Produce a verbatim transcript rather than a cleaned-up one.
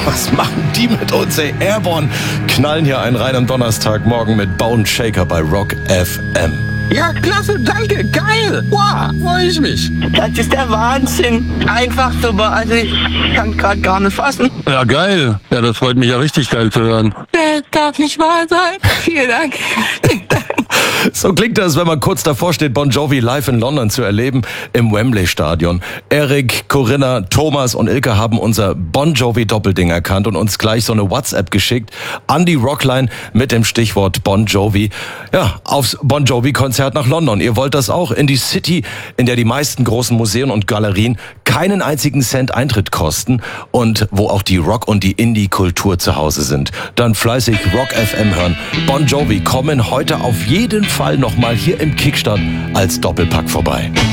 Was machen die mit uns, ey? Airborne knallen hier einen rein am Donnerstagmorgen mit Bone Shaker bei Rock F M. Ja, klasse, danke, geil. Wow, freue ich mich. Das ist der Wahnsinn. Einfach super, also ich kann gerade gar nicht fassen. Ja, geil. Ja, das freut mich ja richtig geil zu hören. Das darf nicht wahr sein. Vielen Dank. So klingt das, wenn man kurz davor steht, Bon Jovi live in London zu erleben, im Wembley-Stadion. Erik, Corinna, Thomas und Ilke haben unser Bon Jovi-Doppelding erkannt und uns gleich so eine WhatsApp geschickt an die Rockline mit dem Stichwort Bon Jovi. Ja, aufs Bon Jovi-Konzert nach London. Ihr wollt das auch in die City, in der die meisten großen Museen und Galerien keinen einzigen Cent Eintritt kosten und wo auch die Rock- und die Indie-Kultur zu Hause sind. Dann fleißig Rock F M hören. Bon Jovi kommen heute auf jeden Fall nochmal hier im Kickstart als Doppelpack vorbei.